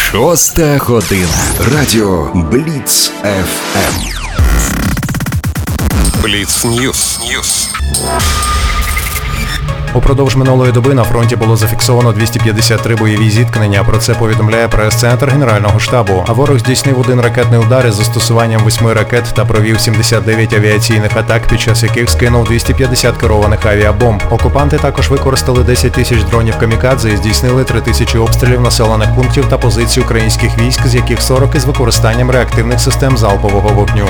6 година. Радіо Бліц ФМ. Бліц Ньюс. Упродовж минулої доби на фронті було зафіксовано 253 бойові зіткнення. Про це повідомляє прес-центр Генерального штабу. А ворог здійснив один ракетний удар із застосуванням 8 ракет та провів 79 авіаційних атак, під час яких скинув 250 керованих авіабомб. Окупанти також використали 10 тисяч дронів камікадзе і здійснили 3000 обстрілів населених пунктів та позицій українських військ, з яких 40 із використанням реактивних систем залпового вогню.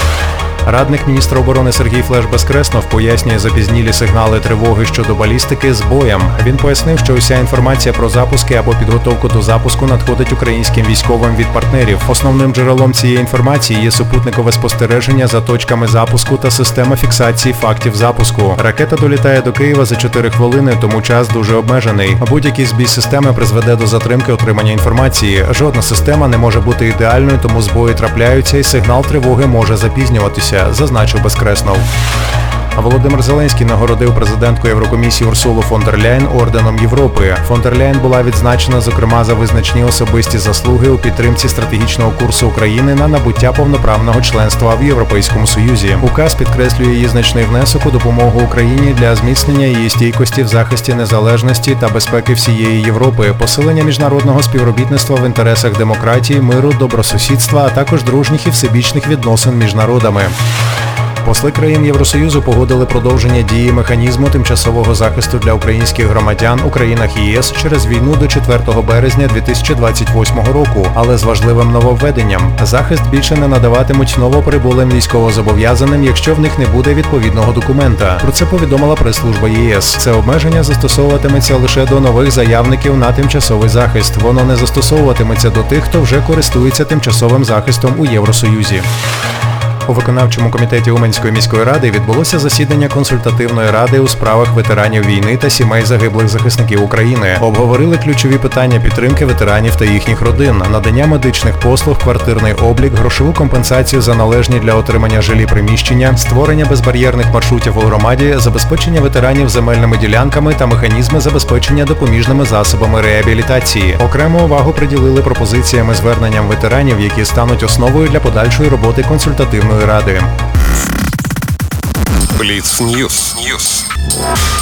Радник міністра оборони Сергій Флеш-Безкреснов пояснює запізнілі сигнали тривоги щодо балістики збоєм. Він пояснив, що уся інформація про запуски або підготовку до запуску надходить українським військовим від партнерів. Основним джерелом цієї інформації є супутникове спостереження за точками запуску та система фіксації фактів запуску. Ракета долітає до Києва за 4 хвилини, тому час дуже обмежений. Будь-який збій системи призведе до затримки отримання інформації. Жодна система не може бути ідеальною, тому збої трапляються і сигнал тривоги може запізнюватися, зазначив Безкреснов. Володимир Зеленський нагородив президентку Єврокомісії Урсулу фон дер Ляєн орденом Європи. Фон дер Ляєн була відзначена, зокрема, за визначні особисті заслуги у підтримці стратегічного курсу України на набуття повноправного членства в Європейському Союзі. Указ підкреслює її значний внесок у допомогу Україні для зміцнення її стійкості в захисті незалежності та безпеки всієї Європи, посилення міжнародного співробітництва в інтересах демократії, миру, добросусідства, а також дружніх і всебічних відносин між народами. Посли країн Євросоюзу погодили продовження дії механізму тимчасового захисту для українських громадян у країнах ЄС через війну до 4 березня 2028 року, але з важливим нововведенням. Захист більше не надаватимуть новоприбулим військовозобов'язаним, якщо в них не буде відповідного документа. Про це повідомила прес-служба ЄС. Це обмеження застосовуватиметься лише до нових заявників на тимчасовий захист. Воно не застосовуватиметься до тих, хто вже користується тимчасовим захистом у Євросоюзі. У виконавчому комітеті Уманської міської ради відбулося засідання консультативної ради у справах ветеранів війни та сімей загиблих захисників України. Обговорили ключові питання підтримки ветеранів та їхніх родин, надання медичних послуг, квартирний облік, грошову компенсацію за належні для отримання жилі приміщення, створення безбар'єрних маршрутів у громаді, забезпечення ветеранів земельними ділянками та механізми забезпечення допоміжними засобами реабілітації. Окрему увагу приділили пропозиціям і зверненням ветеранів, які стануть основою для подальшої роботи консультативної ради. Бліц Ньюс.